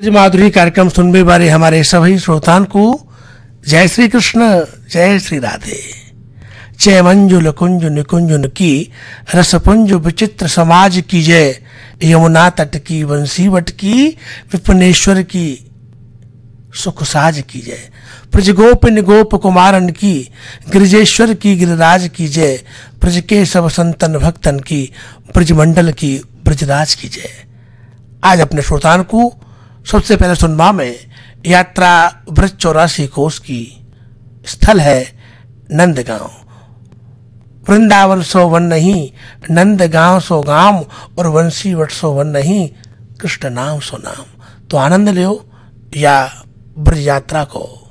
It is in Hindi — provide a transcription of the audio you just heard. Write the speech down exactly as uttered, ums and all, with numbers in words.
माधुरी कार्यक्रम सुनने वाले हमारे सभी श्रोतान को जय श्री कृष्ण, जय श्री राधे। जय मंजुल कुंज निकुंजन की रसपुंज विचित्र समाज की जय। यमुना तट की वंशीवट की विपनेश्वर की सुख साज की जय। ब्रजगोप गोप कुमारन की गिरिजेश्वर की गिरिराज की जय। ब्रज के सब संतन भक्तन की ब्रजमंडल की ब्रजराज की जय। आज अपने श्रोतान को सबसे पहले सुनवा में यात्रा ब्रज चौरासी कोस की स्थल है नंदगांव। वृंदावन सो वन नहीं, नंदगांव सो गांव, और वंशीवट सो वन नहीं, कृष्ण नाम सो नाम। तो आनंद लो या ब्रज यात्रा को।